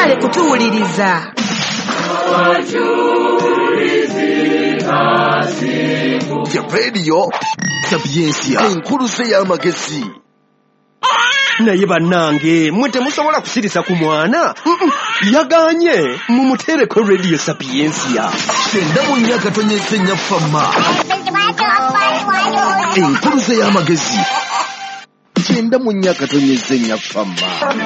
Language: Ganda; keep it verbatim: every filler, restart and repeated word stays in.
mwagale kutuwuliriza. Ya radio Sapiensia enkuluze y'amagezi. Naye bannange mwe temusobola kusirisa ku mwana yaganye mumutereko radio Sapiensia. Kyenda mu nnyaka tonyesenya fama enkuluze y'amagezi. Kyenda mu nnyaka tonyesenya fama.